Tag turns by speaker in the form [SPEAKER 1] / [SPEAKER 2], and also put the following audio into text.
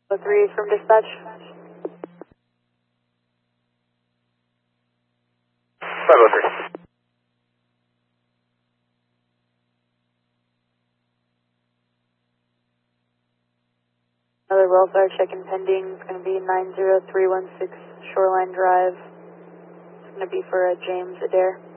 [SPEAKER 1] 3 from dispatch.
[SPEAKER 2] 503.
[SPEAKER 1] Another welfare check-in pending. It's going to be 90316 Shoreline Drive. It's going to be for James Adair.